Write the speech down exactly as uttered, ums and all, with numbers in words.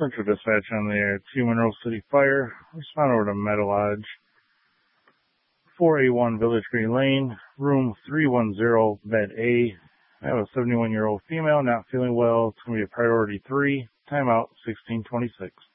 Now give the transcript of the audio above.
Central Dispatch on the two Monroe City Fire. Respond over to Meadow Lodge, four eighty-one Village Green Lane, room three one zero, bed A. I have a seventy-one-year-old female not feeling well. It's going to be a priority three. Timeout sixteen twenty-six.